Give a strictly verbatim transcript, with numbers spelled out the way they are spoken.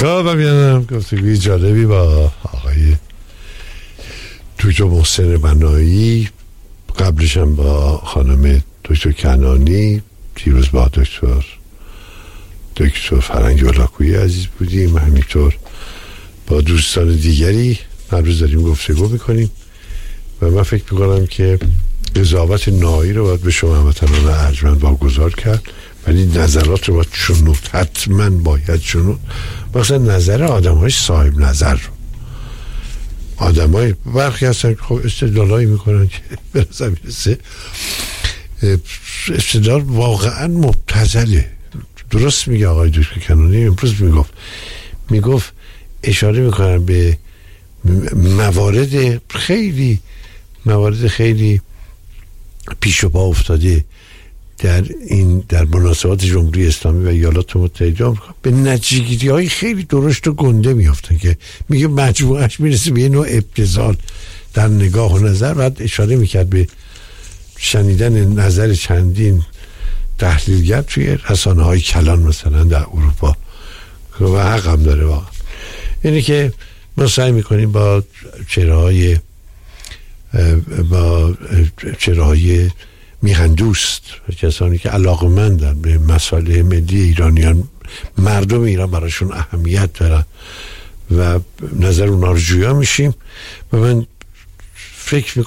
خب ببینم گفتگوی جالبی با آقای دکتر محسن بنایی، قبلش هم با خانم دکتر کنانی، دیروز با دکتر دکتر فرنگ هلاکویی عزیز بودیم، همینطور با دوستان دیگری امروز داریم گفتگو میکنیم و من فکر میکنم که قضاوت نهایی رو باید به شما هموطنان ارجمند واگذار کرد، ولی نظرات رو باید شنود، حتما باید شنود، مثلا نظر آدم های صاحب نظر رو. آدم های برخی هستن خب استدلالایی میکنن که به نظر میرسه استدلال واقعا مبتذله. درست میگه آقای دکتر کنانی، امروز میگفت میگفت اشاره میکنن به موارد خیلی موارد خیلی پیش و پا افتاده در این در مناسبات جمهوری اسلامی و ایالات متحده آمریکا، به نتیجه‌گیری های خیلی درشت و گنده میافتن که میگه مجموعش میرسه به یه نوع ابتذال در نگاه و نظر. بعد اشاره میکرد به شنیدن نظر چندین تحلیلگر توی رسانه های کلان مثلا در اروپا و حق هم داره واقعا. یعنی که ما سعی میکنیم با چهره های با چهره های میهندوست و کسانی که علاقه‌مندن به مسائل ملی ایرانیان، مردم ایران براشون اهمیت دارن و نظر اونها رو جویا میشیم و من فکر میکنم